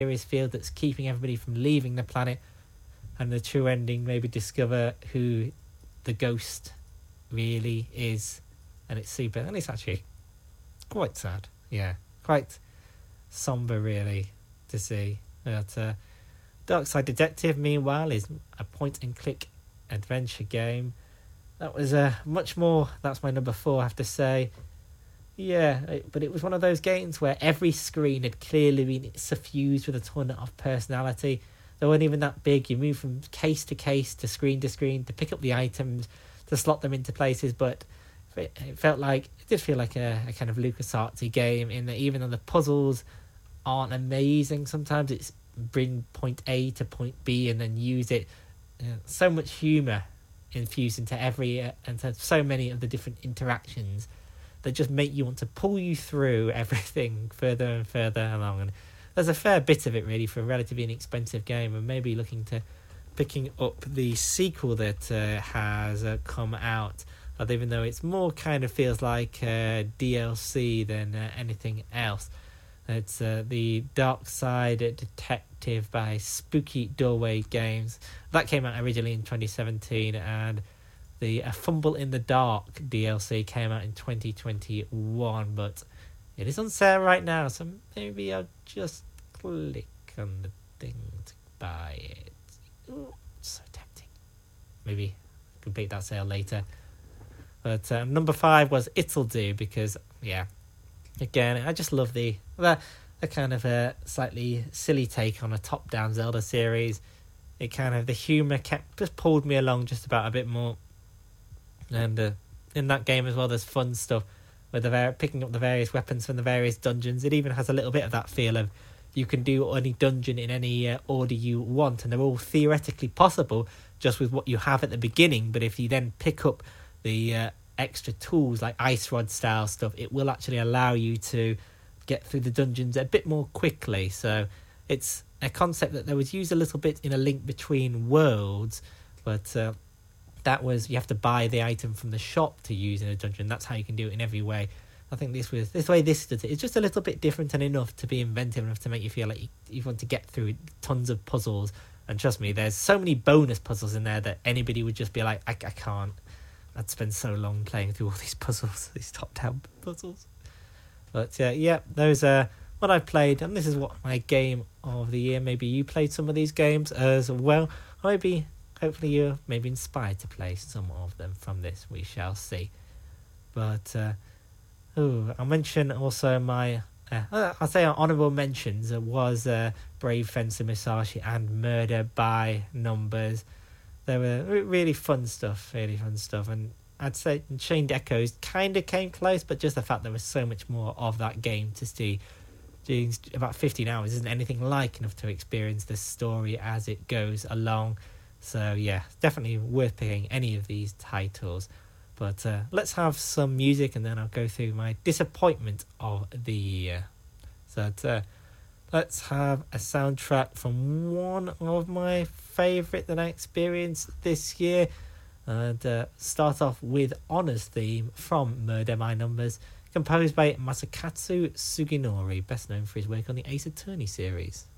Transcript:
mysterious field that's keeping everybody from leaving the planet, and the true ending, maybe discover who the ghost really is. And it's super, and it's actually quite sad. Yeah, quite somber really to see. But Dark Side Detective, meanwhile, is a point-and-click adventure game. That was much more. That's my number 4, I have to say. Yeah, but it was one of those games where every screen had clearly been suffused with a ton of personality. They weren't even that big. You move from case to case, to screen to pick up the items, to slot them into places. But it did feel like a kind of LucasArtsy game, in that even though the puzzles aren't amazing, sometimes it's bring point A to point B and then use it. So much humour infused into into so many of the different interactions that just make you want to pull you through everything further and further along. And there's a fair bit of it really for a relatively inexpensive game, and maybe looking to picking up the sequel that has come out, even though it's more kind of feels like DLC than anything else. It's the Dark Side Detective by Spooky Doorway Games. That came out originally in 2017, and the Fumble in the Dark DLC came out in 2021, but it is on sale right now, so maybe I'll just click on the thing to buy it. Ooh, so tempting. Maybe complete that sale later. But number 5 was It'll Do, because, yeah, again, I just love the kind of a slightly silly take on a top-down Zelda series. It kind of, the humour just pulled me along just about a bit more. And in that game as well, there's fun stuff with picking up the various weapons from the various dungeons. It even has a little bit of that feel of you can do any dungeon in any order you want, and they're all theoretically possible just with what you have at the beginning. But if you then pick up the extra tools like ice rod style stuff, it will actually allow you to get through the dungeons a bit more quickly. So it's a concept that there was used a little bit in A Link Between Worlds, but that was, you have to buy the item from the shop to use in a dungeon. That's how you can do it in every way. I think this way this does it. It's just a little bit different and enough to be inventive enough to make you feel like you want to get through tons of puzzles. And trust me, there's so many bonus puzzles in there that anybody would just be like, I can't. I'd spend so long playing through all these puzzles, these top-down puzzles. But yeah, those are what I've played, and this is what my game of the year. Maybe you played some of these games as well. Hopefully you're maybe inspired to play some of them from this. We shall see. But I'll mention also my I'll say our honourable mentions was Brave Fencer Musashi and Murder by Numbers. They were really fun stuff, and I'd say Chained Echoes kind of came close, but just the fact there was so much more of that game to see. Doing about 15 hours isn't anything like enough to experience the story as it goes along. So yeah, definitely worth picking any of these titles. But let's have some music, and then I'll go through my disappointment of the year. So let's have a soundtrack from one of my favourite that I experienced this year. And start off with Honor's theme from Murder by Numbers, composed by Masakatsu Suginori, best known for his work on the Ace Attorney series.